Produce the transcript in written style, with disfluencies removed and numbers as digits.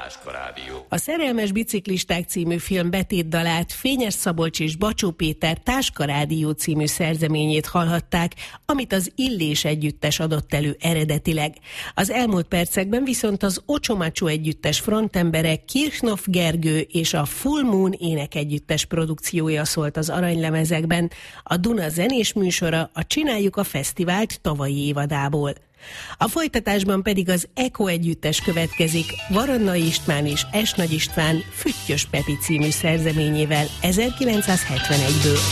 Táska Rádió. A Szerelmes biciklisták című film betétdalát Fényes Szabolcs és Bacsó Péter Táska Rádió című szerzeményét hallhatták, amit az Illés együttes adott elő eredetileg. Az elmúlt percekben viszont az Ocsomacsó együttes frontembere Kirchhoff Gergő és a Full Moon énekegyüttes produkciója szólt az aranylemezekben, a Duna zenés műsora a Csináljuk a Fesztivált tavalyi évadából. A folytatásban pedig az Eko együttes következik Varannai István és S. Nagy István Füttyös Pepi című szerzeményével 1971-ből.